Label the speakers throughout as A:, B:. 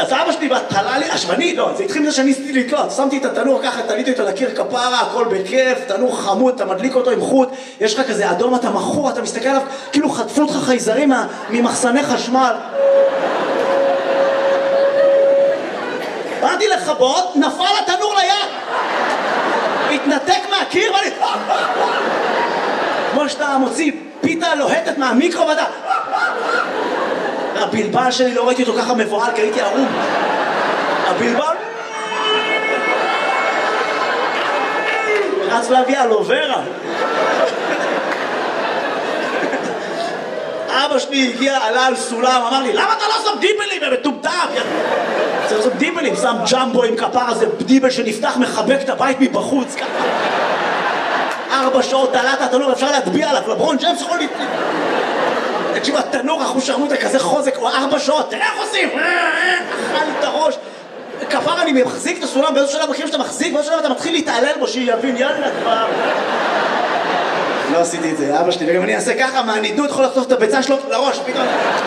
A: אז אבא שלי תלה לי, ואני, לא, זה התחיל מזה שאני ניסיתי לתלות, שמתי את התנור ככה, תליתי אותו לקיר כפרה, הכל בכיף, תנור חמוד, אתה מדליק אותו עם חוט, יש לך כזה אדום, אתה מכור, אתה מסתכל עליו, כאילו חטפו אותך חייזרים ממחסני חשמל. באתי לכבות, נפל התנור ליד, התנתק מהקיר, ואני... כמו שאתה מוציא פיתה לוהטת מהמיקרו ואתה... הבלבל שלי לא ראיתי אותו ככה מבועל, כי הייתי ערום. הבלבל... רץ להביא אלוברה. אבא שלי הגיע, עלה על סולם, אמר לי, למה אתה לא שם דיבלים? הם מטומטם! צריך לעשות דיבלים, שם ג'מבו עם כפרה, זה דיבל שנפתח, מחבק את הבית מבחוץ, ככה. 4 שעות תלת התנור, אפשר להטביע עליו, לברון ג'יימס יכול תקשיבו, התנור אחושרמוטה כזה חוזק, או 4 שעות, תראה איך עושים! אכל את הראש. כפר אני מחזיק את הסולם, באיזו שלב מכירים שאתה מחזיק, באיזו שלב אתה מתחיל להתעלל בו, שיבין, יאללה כבר. לא עשיתי את זה, אבא שלי, וגם אני אעשה ככה, מהנידות יכול לחטוף את הביצה שלו לראש, פתאום.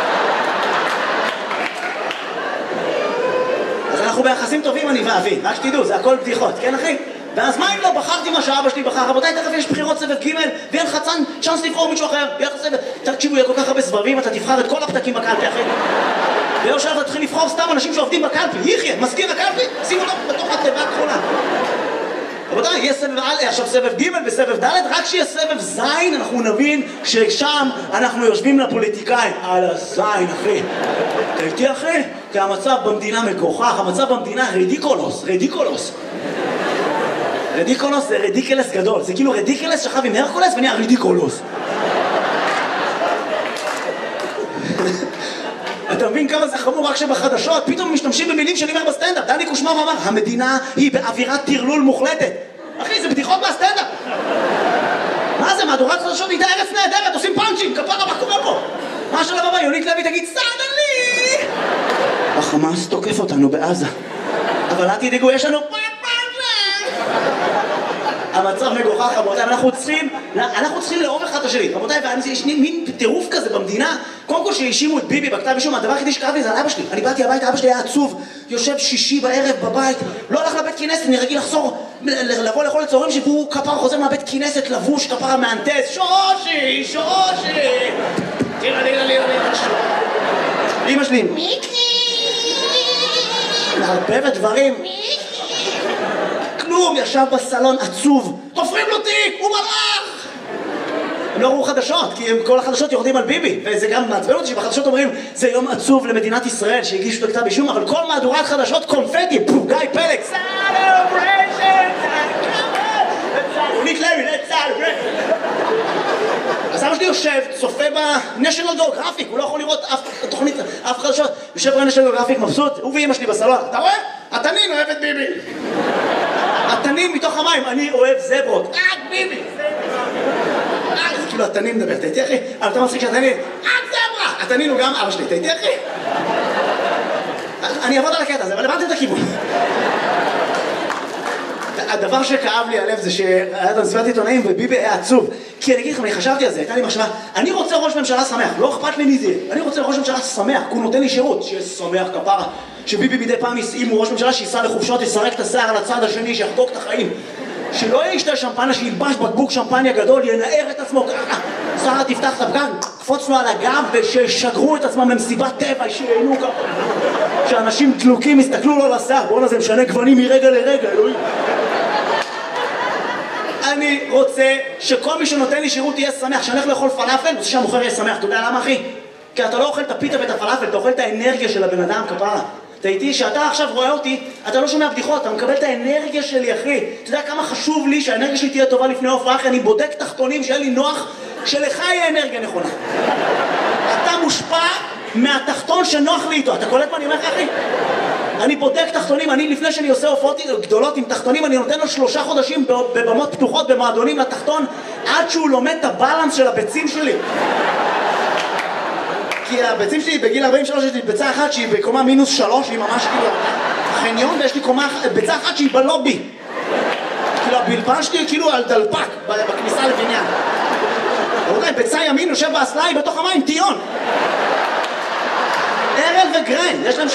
A: אז אנחנו ביחסים טובים, אני ואבי, רק שתדעו, זה הכל בדיחות, כן אחי? ואז מה אם לא בחרתי מה שאבא שלי בחר? רבותיי, תכף יש בחירות סבב ג' ואין לך צ'אנס לבחור מישהו אחר, יהיה לך סבב. תקשיבו, יהיה כל כך הרבה סבבים, אתה תבחר את כל הפתקים בקלפי אחרי. ולא שלב תתחיל לבחור סתם אנשים שעובדים בקלפי. יחיה, מזכיר הקלפי, שימו אותו בתוך התיבה הכחולה. רבותיי, יהיה סבב עכשיו סבב ג' וסבב ד', רק שיהיה סבב ז', אנחנו נבין ששם אנחנו יושבים לפוליטיקאים. על הזין, אחי. אתה איתי, אחי? כי המצב במדינה מגוחך, המצב במדינה רדיקולוס. רדיקולוס זה רדיקלס גדול, זה כאילו רדיקלס שכב עם הרקולס ונהיה רדיקולוס. אתה מבין כמה זה חמור רק שבחדשות פתאום משתמשים במילים שאני אומר בסטנדאפ. דני קושמר אמר, המדינה היא באווירת טרלול מוחלטת. אחי, זה בדיחות מהסטנדאפ. מה זה, מהדורת חדשות איתה ארץ נהדרת, עושים פאנצ'ים, כפרה, מה קורה פה? מה השלב הבא? יונית לוי תגיד, סדלי! החמאס תוקף אותנו בעזה. אבל אל תדאגו, יש לנו... המצב מגוחך, רבותיי, אנחנו צריכים לאהוב אחד את השני, רבותיי, ויש מין טירוף כזה במדינה. קודם כל שהאשימו את ביבי בכתב אישום, הדבר היחידי שקרב לי זה על אבא שלי. אני באתי הביתה, אבא שלי היה עצוב, יושב שישי בערב בבית, לא הלך לבית כנסת, אני רגיל לבוא לאכול לצהריים שהוא כפר חוזר מהבית כנסת לבוש, כפר המהנדס, שושי, תראה, אמא שלי, מערבבת דברים, כלום, ישב בסלון עצוב, תופרים לו תיק, הוא מלאך! הם לא ראו חדשות, כי כל החדשות יורדים על ביבי, וזה גם מעצבן אותי שבחדשות אומרים זה יום עצוב למדינת ישראל שהגישו את הכתב אישום, אבל כל מהדורת חדשות קונפטי, גיא פלג, יונית לוי, let's celebrate. אז אבא שלי יושב, צופה ב-National Geographic, הוא לא יכול לראות אף תוכנית, אף חדשות, יושב ב-National Geographic מבסוט, הוא ואמא שלי בסלון, אתה רואה? התנין אוהב את ביבי. התנין מתוך המים, אני אוהב זברות, רק ביבי. זה כאילו התנין מדבר, אתה איתי אחי? אבל אתה מצחיק שהתנין, רק זברה. התנין הוא גם אבא שלי, אתה איתי אחי? אני אעבוד על הקטע הזה, אבל הבנתם את הכיוון. הדבר שכאב לי הלב זה שהיה את המסיבת עיתונאים וביבי היה עצוב. כי אני אגיד לכם, אני חשבתי על זה, הייתה לי מחשבה, אני רוצה ראש ממשלה שמח, לא אכפת לי מי זה, אני רוצה ראש ממשלה שמח, כי הוא נותן לי שירות, שיהיה שמח כפרה, שביבי מדי פעם אם הוא ראש ממשלה שיסע לחופשות, יסרק את השיער על הצד השני, שיחגוג את החיים, שלא ישתה שמפניה, שילבש בקבוק שמפניה גדול, ינער את עצמו ככה, שרה תפתח את הפגן, קפוץ לו על הגב וששגרו את עצמם למסיבת טבע, שיהנו ככה, שאנשים דלוקים יסתכלו לו לשיער, בואנה זה משנה גוונים מרגע לרגע, אלוהים. אני רוצה שכל מי שנותן לי שירות יהיה שמח, שאני הולך לאכול פלאפל, רוצה שהמוכר יהיה שמח. אתה יודע למה אחי? כי אתה לא אוכל את הפיתה ואת הפלאפל, אתה אוכל את האנרגיה של הבן אדם כפרה. אתה איתי, שאתה עכשיו רואה אותי, אתה לא שומע בדיחות, אתה מקבל את האנרגיה שלי אחי. אתה יודע כמה חשוב לי שהאנרגיה שלי תהיה טובה לפני הופעה, אחי, אני בודק תחתונים שיהיה לי נוח, שלך יהיה אנרגיה נכונה. אתה מושפע מהתחתון שנוח לי איתו, אתה קולט מה אני אומר לך אחי? אני בודק תחתונים, אני לפני שאני עושה הופעות גדולות עם תחתונים, אני נותן לו 3 חודשים בבמות פתוחות, במועדונים לתחתון, עד שהוא לומד את הבלנס של הביצים שלי. כי הביצים שלי בגיל 43 יש לי ביצה אחת שהיא בקומה -3, היא ממש כאילו חניון, ויש לי ביצה אחת שהיא בלובי. כאילו הבלבן שלי כאילו על דלפק בכניסה לבניין. רבותיי, ביצה ימין יושב באסלה, היא בתוך המים, טיון. ארל וגריין, יש להם